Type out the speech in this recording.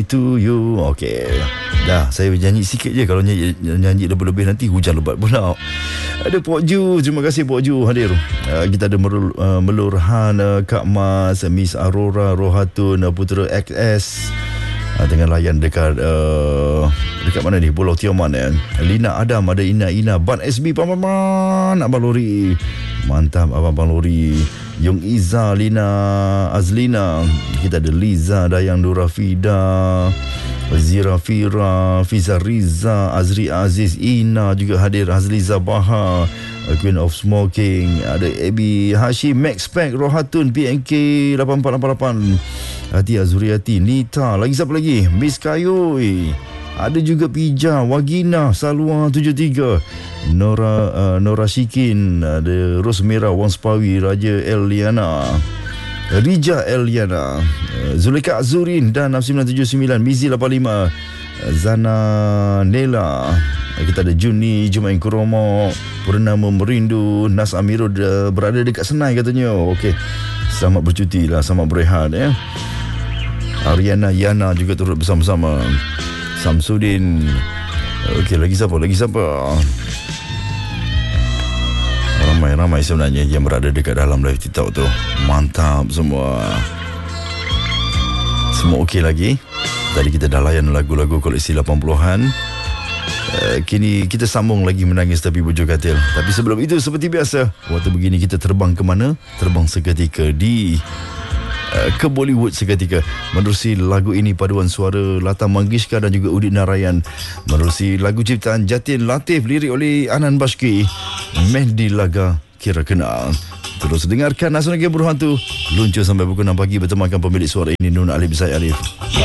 To you. Okey. Dah, saya nyanyi sikit je. Kalau nyanyi lebih-lebih nanti hujan lebat pula. Ada Pok Ju. Terima kasih Pok Ju hadir. Kita ada Melurhan, Kak Mas, Miss Aurora, Rohatun, Putera XS. Dengan layan dekat dekat mana ni? Pulau Tioman. Lina Adam, ada Ina, Ban SB, Paman, Abang Lori. Mantap Abang Lori. Yung Iza, Lina Azlina. Kita ada Liza, Dayang Nura Fida, Zira Fira, Fiza Riza, Azri Aziz, Ina juga hadir, Hazliza Baha, Queen of Smoking. Ada Abi Hashim, Max Pack, Rohatun, PNK 8488, Hati Azuriati, Nita. Lagi siapa lagi? Miss Kayoi. Ada juga Pija, Wagina, Salwa 73, Nora Shikin, ada Rosmera, Wang Spawi, Raja Eliana, Rija Eliana, Zulika Azurin dan 979, Mizi 85, Zana Nela. Kita ada Juni, Jumain Kuromo, Purnama Merindu, Nas Amirul berada dekat Senai katanya. Okey, selamat bercuti lah, selamat berehat ya. Ariana Yana juga turut bersama-sama. Samsudin. Okey, lagi siapa? Ramai sebenarnya yang berada dekat dalam live TikTok tu. Mantap semua. Semua okey lagi. Tadi kita dah layan lagu-lagu koleksi 80-an. Kini kita sambung lagi Menangis Tapi Bujur Katil. Tapi sebelum itu, seperti biasa, waktu begini kita terbang ke mana? Terbang seketika ke Bollywood seketika, menerusi lagu ini paduan suara Lata Mangeshkar dan juga Udit Narayan, menerusi lagu ciptaan Jatin Latif, lirik oleh Anan Bashki, Mehdi Laga Kira Kenal. Terus dengarkan Nasional Game Berhantu luncur sampai pukul 6 pagi bertemankan pemilik suara ini, Nun Alif Zaid Alif.